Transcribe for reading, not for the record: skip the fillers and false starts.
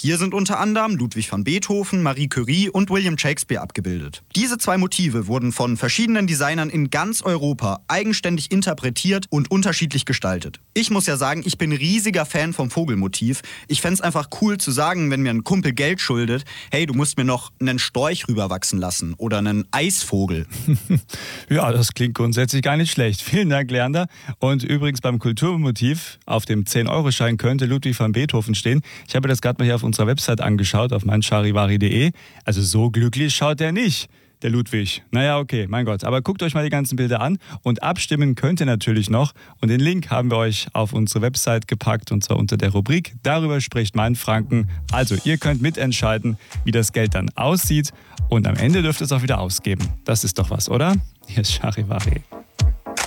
Hier sind unter anderem Ludwig van Beethoven, Marie Curie und William Shakespeare abgebildet. Diese 2 Motive wurden von verschiedenen Designern in ganz Europa eigenständig interpretiert und unterschiedlich gestaltet. Ich muss ja sagen, ich bin riesiger Fan vom Vogelmotiv. Ich fänd's einfach cool zu sagen, wenn mir ein Kumpel Geld schuldet, hey, du musst mir noch einen Storch rüberwachsen lassen oder einen Eisvogel. Ja, das klingt grundsätzlich gar nicht schlecht. Vielen Dank, Leander. Und übrigens beim Kulturmotiv auf dem 10-Euro-Schein könnte Ludwig van Beethoven stehen. Ich habe das gerade mal hier auf unserer Website angeschaut, auf meincharivari.de. Also so glücklich schaut er nicht, der Ludwig. Naja, okay, mein Gott. Aber guckt euch mal die ganzen Bilder an und abstimmen könnt ihr natürlich noch. Und den Link haben wir euch auf unsere Website gepackt und zwar unter der Rubrik Darüber spricht Mainfranken. Also ihr könnt mitentscheiden, wie das Geld dann aussieht und am Ende dürft ihr es auch wieder ausgeben. Das ist doch was, oder? Hier ist Charivari.